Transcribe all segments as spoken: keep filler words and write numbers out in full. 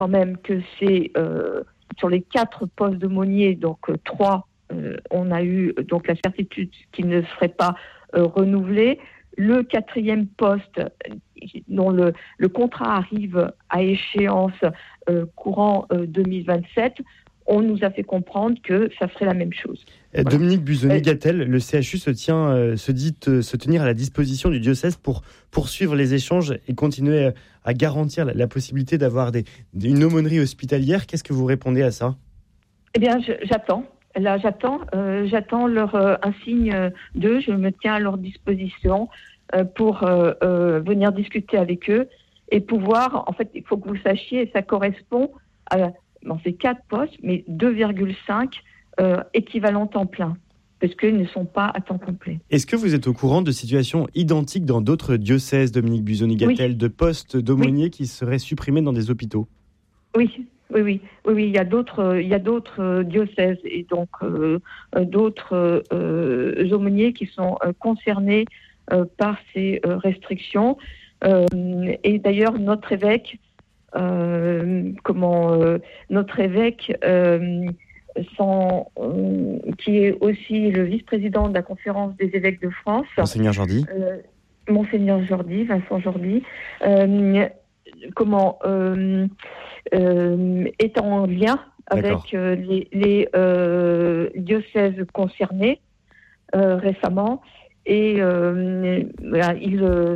quand même que c'est euh, sur les quatre postes d'aumônier, donc euh, trois, euh, on a eu donc la certitude qu'ils ne seraient pas euh, renouvelés. Le quatrième poste, dont le, le contrat arrive à échéance euh, courant euh, deux mille vingt-sept, on nous a fait comprendre que ça serait la même chose. Voilà. Dominique Busoni-Gattel, le C H U se, tient, euh, se dit euh, se tenir à la disposition du diocèse pour poursuivre les échanges et continuer euh, à garantir la, la possibilité d'avoir des, une aumônerie hospitalière. Qu'est-ce que vous répondez à ça ? Eh bien, je, j'attends. Là, j'attends. Euh, j'attends leur euh, un signe d'eux. Je me tiens à leur disposition euh, pour euh, euh, venir discuter avec eux et pouvoir. En fait, il faut que vous sachiez, ça correspond à bon, c'est quatre postes, mais deux virgule cinq euh, équivalents temps plein, parce qu'ils ne sont pas à temps complet. Est-ce que vous êtes au courant de situations identiques dans d'autres diocèses, Dominique Busoni-Gattel, oui. de postes d'aumôniers oui. qui seraient supprimés dans des hôpitaux ? Oui. Oui, oui, oui, oui, il y a d'autres, il y a d'autres euh, diocèses et donc euh, d'autres euh, aumôniers qui sont euh, concernés euh, par ces euh, restrictions. Euh, et d'ailleurs, notre évêque, euh, comment, euh, notre évêque, euh, sans, euh, qui est aussi le vice-président de la Conférence des évêques de France, Monseigneur Jordi, euh, Monseigneur Jordi, Vincent Jordi, euh, comment euh, euh, est en lien avec euh, les, les euh, diocèses concernés euh, récemment et euh, voilà, ils, euh,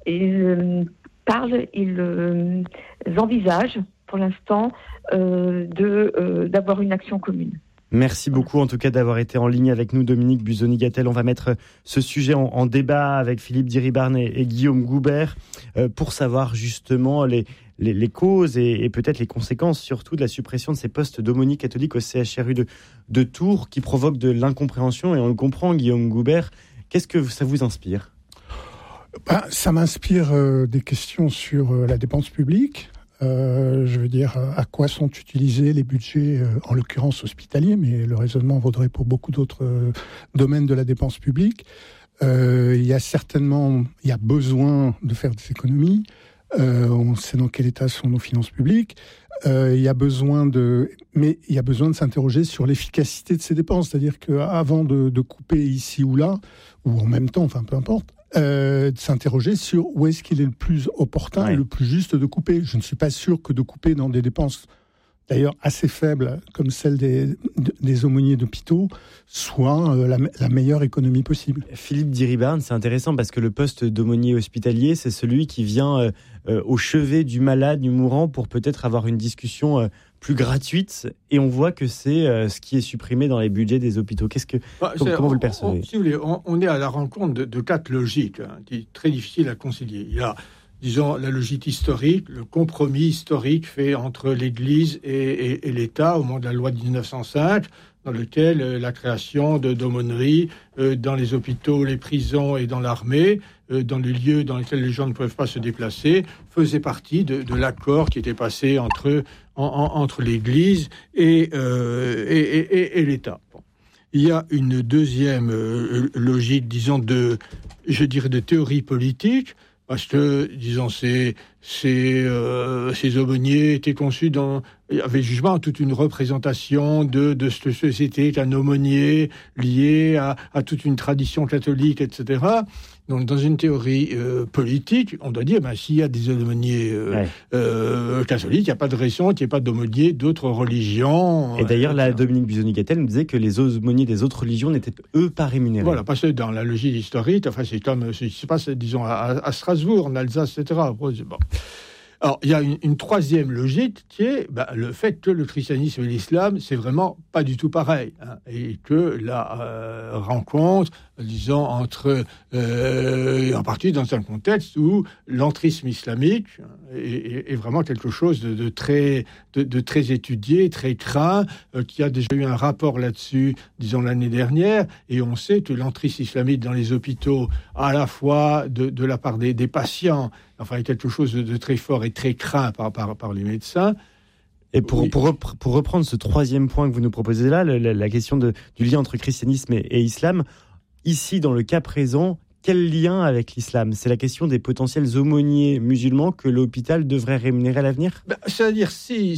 ils parlent, ils euh, envisagent pour l'instant euh, de, euh, d'avoir une action commune. Merci beaucoup en tout cas d'avoir été en ligne avec nous, Dominique Busoni-Gattel. On va mettre ce sujet en, en débat avec Philippe Diribarne et, et Guillaume Goubert euh, pour savoir justement les, les, les causes et, et peut-être les conséquences surtout de la suppression de ces postes d'aumôniers catholiques au C H R U de, de Tours qui provoquent de l'incompréhension et on le comprend, Guillaume Goubert. Qu'est-ce que ça vous inspire ? Ben, ça m'inspire euh, des questions sur euh, la dépense publique. Euh, je veux dire, à quoi sont utilisés les budgets, euh, en l'occurrence hospitaliers, mais le raisonnement vaudrait pour beaucoup d'autres euh, domaines de la dépense publique. Euh, il y a certainement, il y a besoin de faire des économies. Euh, on sait dans quel état sont nos finances publiques. Euh, il y a besoin de, mais il y a besoin de s'interroger sur l'efficacité de ces dépenses, c'est-à-dire qu'avant de, de couper ici ou là, ou en même temps, enfin peu importe. Euh, de s'interroger sur où est-ce qu'il est le plus opportun ouais. et le plus juste de couper. Je ne suis pas sûr que de couper dans des dépenses d'ailleurs assez faibles comme celle des, des aumôniers d'hôpitaux soit euh, la, la meilleure économie possible. Philippe Diribarne, c'est intéressant parce que le poste d'aumônier hospitalier, c'est celui qui vient euh, euh, au chevet du malade, du mourant pour peut-être avoir une discussion euh, plus gratuite et on voit que c'est euh, ce qui est supprimé dans les budgets des hôpitaux. Qu'est-ce que, bah, comment, comment on, vous le percevez ? on, si vous voulez, on, on est à la rencontre de, de quatre logiques hein, qui est très difficile à concilier. Il y a, disons, la logique historique, le compromis historique fait entre l'Église et, et, et l'État au moment de la loi de dix-neuf cent cinq, dans lequel euh, la création de d'aumôneries euh, dans les hôpitaux, les prisons et dans l'armée, euh, dans les lieux dans lesquels les gens ne peuvent pas se déplacer, faisait partie de, de l'accord qui était passé entre en, en, entre l'Église et, euh, et, et, et l'État. Bon. Il y a une deuxième euh, logique, disons de, je dirais, de théorie politique. Parce que, disons, ces, ces, euh, ces aumôniers étaient conçus dans, il y avait jugement toute une représentation de, de cette société qu'un aumônier lié à, à toute une tradition catholique, et cetera. Donc, dans une théorie euh, politique, on doit dire, ben, s'il y a des aumôniers euh, ouais. euh, catholiques, il n'y a pas de raison qu'il n'y ait pas d'aumôniers d'autres religions. Et d'ailleurs, euh, là, Dominique Busoni-Gattel nous disait que les aumôniers des autres religions n'étaient, eux, pas rémunérés. Voilà, parce que dans la logique historique, enfin, c'est comme ce qui se passe, disons, à, à Strasbourg, en Alsace, et cetera. Bon. Alors, il y a une, une troisième logique qui est ben, le fait que le christianisme et l'islam, c'est vraiment pas du tout pareil. Hein, et que la euh, rencontre, disons, entre... Euh, en partie dans un contexte où l'entrisme islamique est, est, est vraiment quelque chose de, de, très, de, de très étudié, très craint, euh, qui a déjà eu un rapport là-dessus, disons, l'année dernière. Et on sait que l'entrisme islamique dans les hôpitaux, à la fois de, de la part des, des patients, enfin, quelque chose de, de très fort et très craint par, par, par les médecins. Et pour, oui. pour, pour reprendre ce troisième point que vous nous proposez là, la, la question de, du lien entre christianisme et, et islam, ici, dans le cas présent, quel lien avec l'islam ? C'est la question des potentiels aumôniers musulmans que l'hôpital devrait rémunérer à l'avenir ? Ben, c'est-à-dire, si,